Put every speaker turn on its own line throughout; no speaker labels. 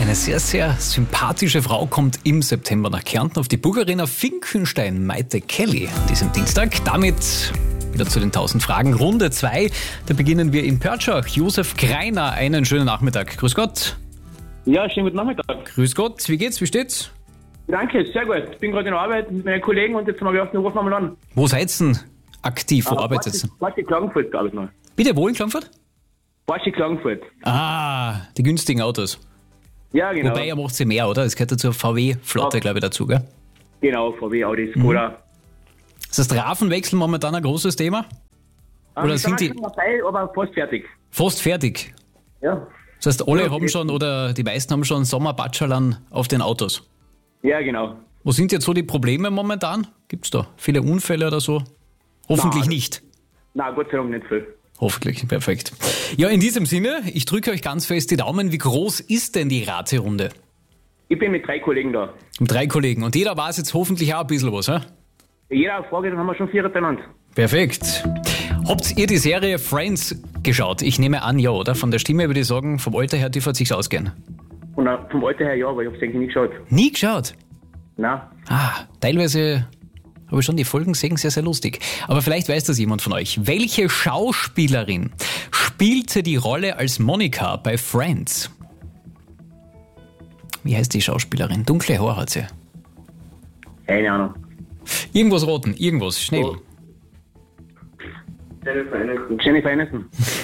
Eine sehr, sehr sympathische Frau kommt im September nach Kärnten auf die Burgarena Finkenstein, Maite Kelly, an diesem Dienstag. Damit wieder zu den 1000 Fragen. Runde 2, da beginnen wir in Pörtschach. Josef Greiner, einen schönen Nachmittag. Grüß Gott.
Ja, schönen guten Nachmittag.
Grüß Gott, wie geht's, wie steht's?
Danke, sehr gut. Ich bin gerade in der Arbeit mit meinen Kollegen und jetzt haben wir gedacht, wir rufen mal an.
Wo seid ihr denn aktiv? Wo arbeitet ihr?
Porsche Klagenfurt, glaube ich noch.
Bitte, wo in Klagenfurt?
Porsche Klagenfurt.
Ah, die günstigen Autos.
Ja, genau.
Wobei, ihr macht sie mehr, oder? Das gehört ja zur VW-Flotte, glaube ich, dazu, gell?
Genau, VW, Audi, Skoda.
Ist das Rafenwechsel momentan ein großes Thema? Oder sind die
schon dabei, aber fast fertig.
fast fertig?
Ja.
Das heißt, alle
Ja,
haben schon, oder die meisten haben schon Sommerbatschalern auf den Autos.
Ja, genau.
Wo sind jetzt so die Probleme momentan? Gibt es da viele Unfälle oder so? Hoffentlich
Nein.
nicht.
Na, Gott sei Dank nicht viel.
Hoffentlich, perfekt. Ja, in diesem Sinne, ich drücke euch ganz fest die Daumen. Wie groß ist denn die Raterunde?
Ich bin mit 3 Kollegen da.
Mit 3 Kollegen. Und jeder weiß jetzt hoffentlich auch ein bisschen was, hä?
Jeder Frage, dann haben wir schon 4 miteinander.
Perfekt. Habt ihr die Serie Friends geschaut? Ich nehme an, ja, oder? Von der Stimme würde ich sagen, vom Alter her dürfte es sich ausgehen.
Und vom Alter her ja, aber ich habe es eigentlich nie geschaut.
Nie geschaut?
Nein.
Teilweise habe ich schon die Folgen gesehen, sehr, sehr lustig. Aber vielleicht weiß das jemand von euch. Welche Schauspielerin spielte die Rolle als Monika bei Friends? Wie heißt die Schauspielerin? Dunkle Haare hat sie.
Keine Ahnung.
Irgendwas roten, irgendwas, schnell.
Oh. Jennifer Aniston.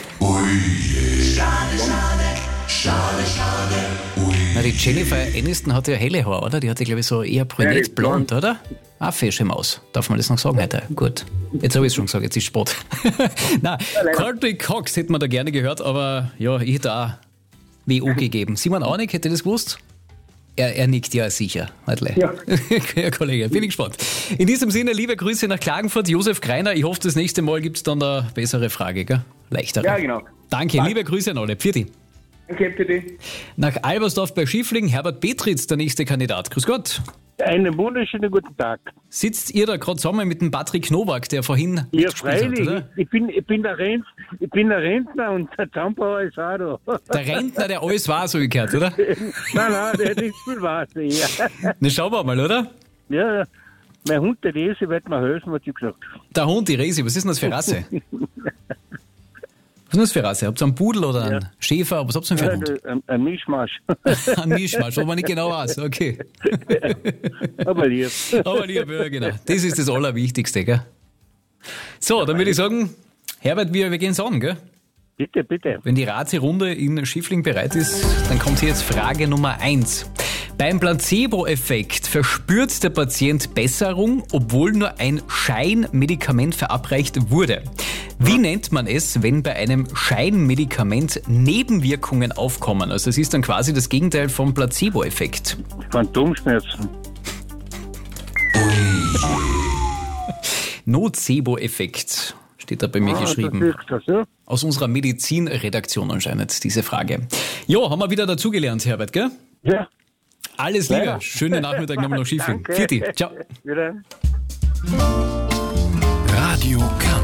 Na, die Jennifer Aniston hat ja helle Haare, oder? Die hatte, glaube ich, so eher brünett-blond, oder? Ah, fesche Maus. Darf man das noch sagen heute? Gut. Jetzt habe ich es schon gesagt, jetzt ist Sport. Na, Courtney Cox hätte man da gerne gehört, aber ja, ich hätte auch WO gegeben. Simon Aunig, hätte das gewusst? Er nickt ja sicher.
Ja.
Ja, Kollege, bin ich gespannt. In diesem Sinne, liebe Grüße nach Klagenfurt, Josef Greiner. Ich hoffe, das nächste Mal gibt es dann eine bessere Frage, gell? Leichtere.
Ja, genau.
Danke, liebe Grüße an alle. Pfiat.
Danke, bitte.
Nach Albersdorf bei Schiffling, Herbert Petritz, der nächste Kandidat. Grüß Gott.
Einen wunderschönen guten Tag.
Sitzt ihr da gerade zusammen mit dem Patrick Nowak, der vorhin
Ja,
mitgespielt hat,
freilich.
oder?
Ich bin der Rentner und der Zahnbauer ist auch da.
Der Rentner, der alles war, so gehört, oder?
Nein, der hat nicht viel Wasser. Ja.
Na, schauen wir mal, oder?
Ja, mein Hund, der Rese, wird mir helfen, hat sie gesagt.
Der Hund, die Resi, was ist denn das für Rasse? Was ist denn das für Rasse? Habt ihr einen Pudel oder einen Schäfer? Was habt ihr denn für einen Hund?
Ein Mischmasch.
Ein Mischmasch, wo man nicht genau weiß. Okay.
Aber lieb.
Aber lieb, ja, genau. Das ist das Allerwichtigste, gell? So, dann würde ich sagen, Herbert, wir gehen es an, gell?
Bitte, bitte.
Wenn die Raterunde in Schiffling bereit ist, dann kommt hier jetzt Frage Nummer 1. Beim Placebo-Effekt verspürt der Patient Besserung, obwohl nur ein Scheinmedikament verabreicht wurde. Wie nennt man es, wenn bei einem Scheinmedikament Nebenwirkungen aufkommen? Also es ist dann quasi das Gegenteil vom Placebo-Effekt.
Phantomschmerzen.
Nocebo-Effekt steht da bei mir geschrieben.
Das ist das, ja?
Aus unserer Medizinredaktion anscheinend, diese Frage. Jo, haben wir wieder dazugelernt, Herbert, gell?
Ja.
Alles Liebe.
Ja.
Schönen Nachmittag nochmal nach Schiffling.
Danke.
Pfiat. Ciao.
Wieder.
Radio K.